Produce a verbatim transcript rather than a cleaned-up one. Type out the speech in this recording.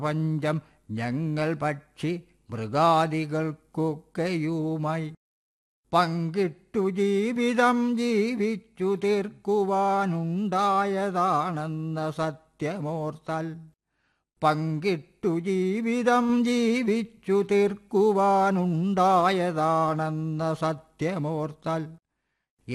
പഞ്ചം ഞങ്ങൾ പക്ഷി മൃഗാദികൾക്കൊക്കെയുമായി പങ്കിട്ടു ജീവിതം ജീവിച്ചു തീർക്കുവാനുണ്ടായതാണെന്ന സത്യമോർത്താൽ പങ്കിട്ടു ജീവിതം ജീവിച്ചു തീർക്കുവാനുണ്ടായതാണെന്ന സത്യമോർത്താൽ